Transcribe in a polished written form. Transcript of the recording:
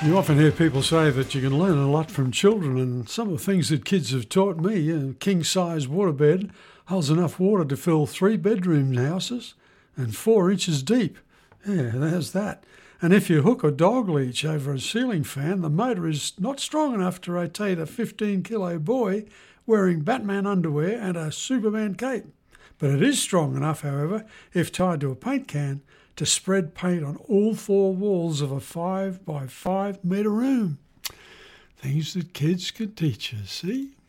You often hear people say that you can learn a lot from children, and some of the things that kids have taught me, a king-size waterbed holds enough water to fill 3-bedroom houses and 4 inches deep. Yeah, there's that. And if you hook a dog leash over a ceiling fan, the motor is not strong enough to rotate a 15-kilo boy wearing Batman underwear and a Superman cape. But it is strong enough, however, if tied to a paint can, to spread paint on all 4 walls of a 5 by 5 metre room. Things that kids can teach us, see?